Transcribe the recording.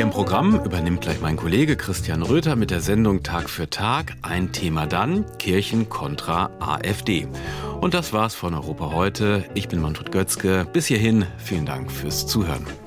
im Programm übernimmt gleich mein Kollege Christian Röther mit der Sendung Tag für Tag. Ein Thema dann, Kirchen kontra AfD. Und das war's von Europa heute. Ich bin Manfred Götzke. Bis hierhin, vielen Dank fürs Zuhören.